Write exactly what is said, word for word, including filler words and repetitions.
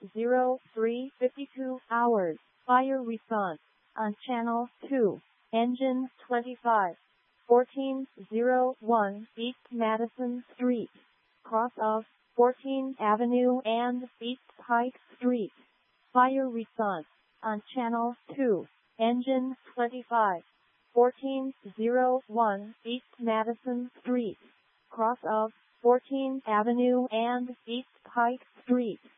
oh three fifty-two hours. Fire response on Channel two. Engine twenty-five. fourteen oh one East Madison Street. Cross of fourteenth Avenue and East Pike Street. Fire response on Channel two. Engine twenty-five. fourteen oh one East Madison Street. Cross of fourteenth Avenue and East Pike Street.